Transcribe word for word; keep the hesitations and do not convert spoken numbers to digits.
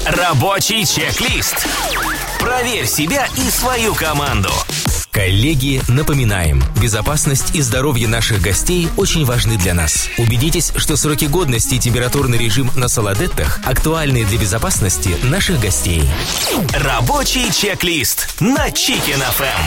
Рабочий чек-лист. Проверь себя и свою команду. Коллеги, напоминаем, безопасность и здоровье наших гостей очень важны для нас. Убедитесь, что сроки годности и температурный режим на Солодеттах актуальны для безопасности наших гостей. Рабочий чек-лист на Chicken эф эм.